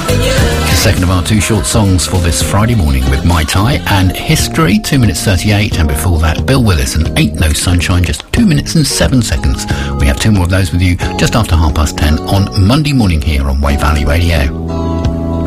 Second of our two short songs for this Friday morning with Mai Tai and History, 2 minutes 38, and before that Bill Willis and Ain't No Sunshine, just 2 minutes and 7 seconds. We have two more of those with you just after 10:30 on Monday morning here on Wave Valley Radio.